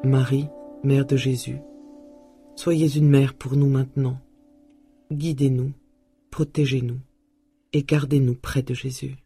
Marie, Mère de Jésus, soyez une mère pour nous maintenant. Guidez-nous, protégez-nous et gardez-nous près de Jésus.